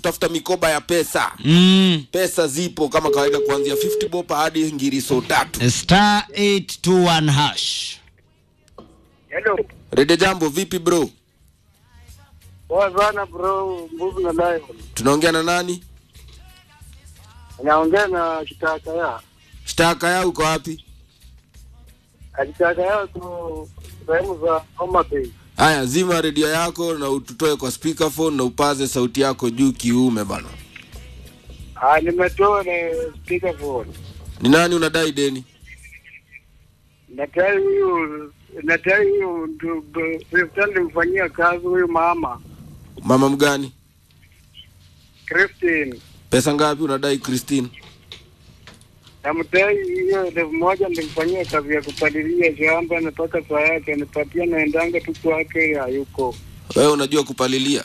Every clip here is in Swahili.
tafuta mikoba ya pesa. Pesa zipo kama kawaida kuanzia 50 bob hadi ngiriso 3. Star 821 hash. Hello. Rede jambo vipi bro? Poa sana bro, mbuzi na live. Tunaongea na nani? Naongea na Kitaka ya. Kitaka ya uko wapi? Kitaka ya tu sehemu za Homa Bay. Haya, zima redio yako na ututoe kwa speakerphone na upaze sauti yako juu kiume bana. Nimetoa na speakerphone. Ni nani unadai deni? Nataka hiyo ndio serikali mfanyia kazi huyu mama. Mama mgani? Christine. Pesa ngapi unadai Christine? Namtai hiyo 1,000 nilimfanyia kazi ya kupalilia shamba, nataka saa yake nipatia, naendanga tu kwake hayuko. Wewe unajua kupalilia?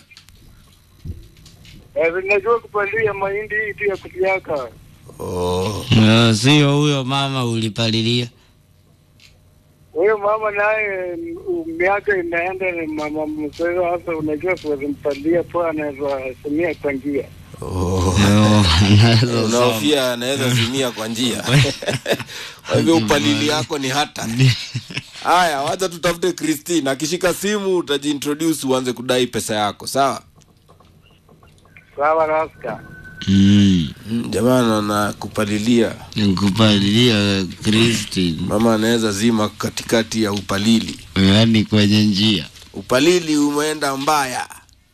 Najua kupalilia mahindi tu ya kupiaka. Sio huyo mama ulipalilia. Huyo mama naye miaka inaenda, ni mama mzee hasa, unajua kuzimpalia poa, anaweza simia kwa njia. Unaofia anaweza simia kwa njia. Kwa hivyo upalili yako ni hata. Haya, wacha tutafute Christine. Akishika simu utajiintroduce uanze kudai pesa yako, sawa? Sawa Rasta. Jamani na kupalilia. Kupalilia Christine. Mama anaweza zima katikati ya upalili. Yaani kwenye njia. Upalili umeenda mbaya.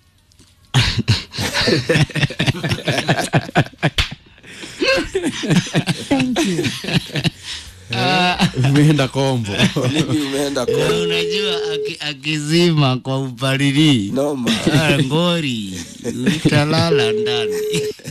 Thank you. Umeenda kombo. Umeenda kombo. Unajua akizima kwa upalili. Noma. Ngori. Utalala ndani.